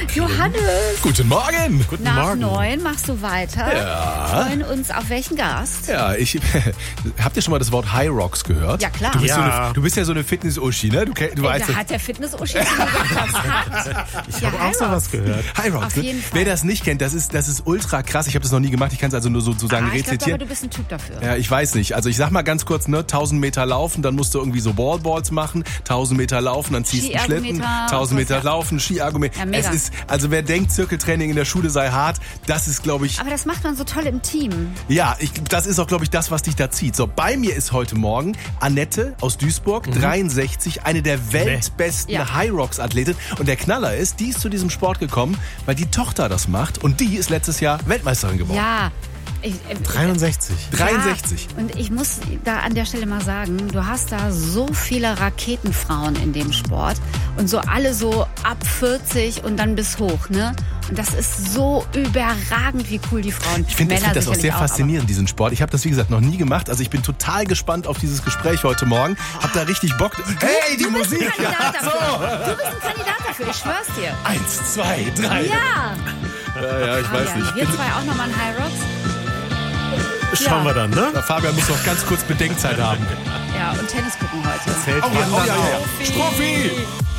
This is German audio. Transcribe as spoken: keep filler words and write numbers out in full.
Johannes. Guten Morgen. Guten Nach Morgen. neun machst du weiter. Ja. Wir freuen uns auf welchen Gast? Ja, ich. Habt ihr schon mal das Wort High Rocks gehört? Ja, klar. Du bist, Ja. So, eine, du bist ja so eine Fitness-Uschi, ne? Du, kenn- du Ey, weißt da das. hat der Fitness-Uschi schon gesagt, was hat. Ich Ja, habe auch High sowas Rocks. gehört. High Rocks. Auf Ne? jeden Fall. Wer das nicht kennt, das ist, das ist ultra krass. Ich habe das noch nie gemacht. Ich kann es also nur sozusagen Ah, ich glaube aber, rezitieren. du bist ein Typ dafür. Ja, ich weiß nicht. Also ich sag mal ganz kurz, ne, tausend Meter laufen, dann musst du irgendwie so Ballballs machen, tausend Meter laufen, dann ziehst du einen Schlitten, Skiergometer, tausend Meter ja. laufen, Skiargument. Ja, mega. Es ist, also wer denkt, Zirkeltraining in der Schule sei hart, das ist, glaube ich, Aber das macht man so toll im Team. ja, ich, das ist auch, glaube ich, das, was dich da zieht. So, bei mir ist heute Morgen Annette aus Duisburg, dreiundsechzig, eine der weltbesten Ja. High Rocks Athletinnen. Und der Knaller ist, die ist zu diesem Sport gekommen, weil die Tochter das macht und die ist letztes Jahr Weltmeisterin geworden. Ja. Ich, äh, dreiundsechzig. dreiundsechzig. Ja, und ich muss da an der Stelle mal sagen, du hast da so viele Raketenfrauen in dem Sport und so alle so ab vierzig und dann bis hoch, ne? Und das ist so überragend, wie cool die Frauen. Ich finde Männer find das auch sicherlich sehr faszinierend, diesen Sport. Ich habe das, wie gesagt, noch nie gemacht. Also ich bin total gespannt auf dieses Gespräch heute Morgen. Hab da richtig Bock. Hey, die Du bist Musik! ein Kandidat dafür. Du bist ein Kandidat dafür, ich schwör's dir. Eins, zwei, drei. Ja. Ja, ja, ich weiß Fabian, nicht. wir zwei auch nochmal ein High Rocks. Schauen Ja. wir dann, ne? Na, Fabian muss noch ganz kurz Bedenkzeit haben. Ja, und Tennis gucken heute. Zählt Oh, ja, man oh, dann ja, ja, auch. ja. Strophi!